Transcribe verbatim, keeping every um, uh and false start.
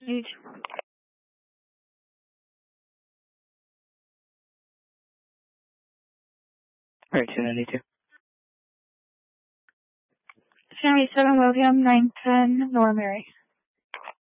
You Alright, two ninety-two. seventy-seven William, nine ten North Mary.